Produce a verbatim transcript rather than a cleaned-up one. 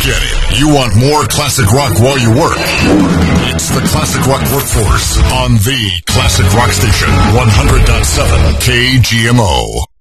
get it. You want more classic rock while you work. It's the Classic Rock Workforce on the Classic Rock Station, one hundred point seven K G M O.